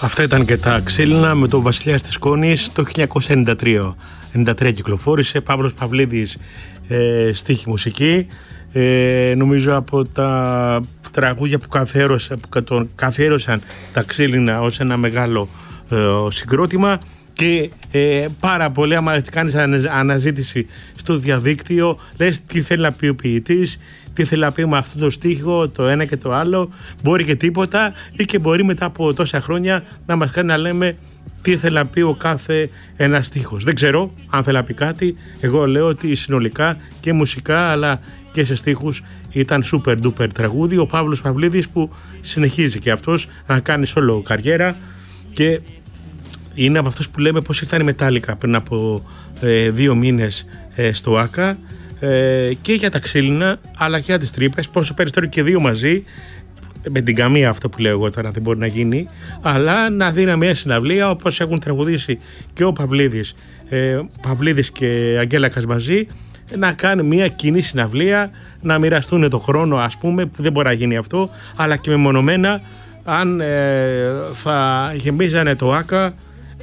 Αυτά ήταν και τα ξύλινα με το Βασιλιάς της Σκόνης το 1993. 93 κυκλοφόρησε, Παύλος Παυλίδης στίχη μουσική. Νομίζω από τα τραγούδια που τον καθιέρωσαν τα ξύλινα ως ένα μεγάλο συγκρότημα. Και πάρα πολύ, άμα κάνεις αναζήτηση στο διαδίκτυο, λες τι θέλει να πει ο ποιητής, τι θέλει να πει με αυτό το στίχο, το ένα και το άλλο. Μπορεί και τίποτα, ή και μπορεί μετά από τόσα χρόνια να μας κάνει να λέμε τι θέλει να πει ο κάθε ένας στίχος. Δεν ξέρω αν θέλει να πει κάτι. Εγώ λέω ότι συνολικά και μουσικά αλλά και σε στίχους ήταν super duper τραγούδι. Ο Παύλος Παυλίδης που συνεχίζει και αυτός να κάνει solo καριέρα και είναι από αυτούς που λέμε πως ήρθαν οι Μετάλλικα πριν από 2 μήνες στο ΆΚΑ, και για τα ξύλινα αλλά και για τις τρύπες, πόσο περισσότερο και δύο μαζί, με την καμία αυτό που λέω εγώ τώρα δεν μπορεί να γίνει, αλλά να δίνει μια συναυλία όπως έχουν τραγουδήσει και ο Παυλίδης και Αγγέλακας μαζί, να κάνει μια κοινή συναυλία, να μοιραστούν το χρόνο, ας πούμε, που δεν μπορεί να γίνει αυτό, αλλά και μεμονωμένα αν θα γεμίζανε το ΆΚΑ,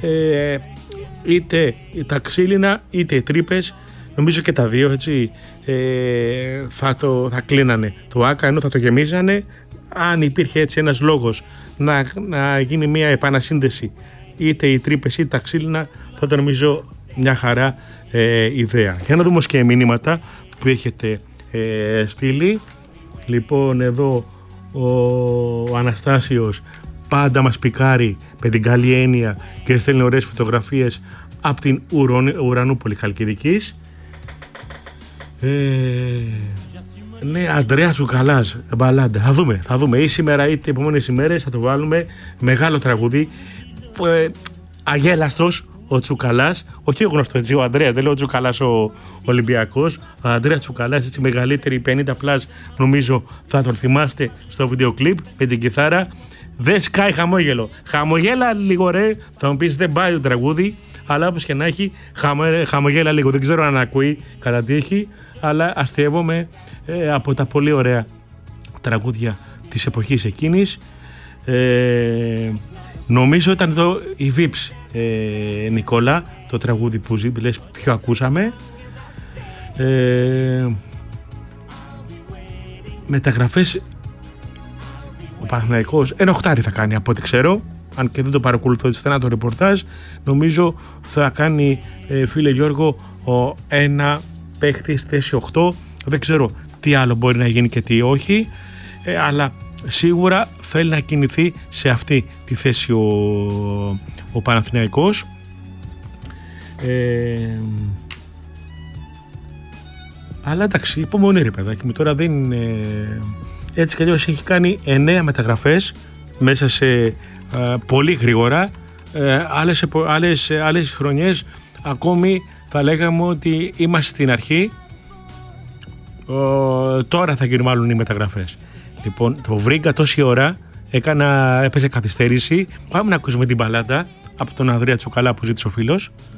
είτε τα ξύλινα είτε οι τρύπες, νομίζω και τα δύο, έτσι, θα κλείνανε το ΆΚΑ, ενώ θα το γεμίζανε. Αν υπήρχε έτσι ένας λόγος να γίνει μια επανασύνδεση, είτε οι τρύπες είτε τα ξύλινα, θα το νομίζω μια χαρά ιδέα. Για να δούμε όμως και μηνύματα που έχετε στείλει. Λοιπόν, εδώ ο Αναστάσιος πάντα μας πικάρει με την καλή έννοια και στέλνει ωραίες φωτογραφίες από την Ουρανούπολη Χαλκιδικής. Ναι, Ανδρέα Τσουκαλάς, μπαλάντα. Θα δούμε ή σήμερα είτε επόμενες ημέρες θα το βάλουμε. Μεγάλο τραγούδι, αγέλαστος ο Τσουκαλάς, όχι ο γνωστός, έτσι, ο Ανδρέας, δεν λέω ο Τσουκαλάς ο Ολυμπιακός, ο Ανδρέας Τσουκαλάς, έτσι, μεγαλύτερη 50+, νομίζω θα τον θυμάστε στο βίντεο κλιπ με την κιθάρα. Δεν σκάει χαμόγελο. Χαμογέλα λίγο, ρε. Θα μου πεις δεν πάει το τραγούδι, αλλά όπως και να έχει, χαμογέλα λίγο. Δεν ξέρω αν ακούει κατά τύχη, αλλά αστειεύομαι από τα πολύ ωραία τραγούδια της εποχής εκείνης. Νομίζω ήταν εδώ η Vips, Νικόλα, το τραγούδι που λες ποιο ακούσαμε. Μεταγραφές, ο Παναθηναϊκός ένα οχτάρι θα κάνει από ό,τι ξέρω, αν και δεν το παρακολουθώ στενά το ρεπορτάζ. Νομίζω θα κάνει, φίλε Γιώργο, ένα παίχτη στη θέση 8. Δεν ξέρω τι άλλο μπορεί να γίνει και τι όχι, αλλά σίγουρα θέλει να κινηθεί σε αυτή τη θέση ο Παναθηναϊκός. Αλλά εντάξει, υπομονή ρε παιδάκι μου, τώρα δεν είναι έτσι κι αλλιώς. Έχει κάνει 9 μεταγραφές μέσα σε πολύ γρήγορα, άλλες χρονιές ακόμη θα λέγαμε ότι είμαστε στην αρχή, τώρα θα γίνουν μάλλον οι μεταγραφές. Λοιπόν, το βρήκα τόση ώρα, έπαιζε καθυστέρηση. Πάμε να ακούσουμε την μπαλάντα από τον Ανδρέα Τσουκαλά που ζήτησε ο φίλος.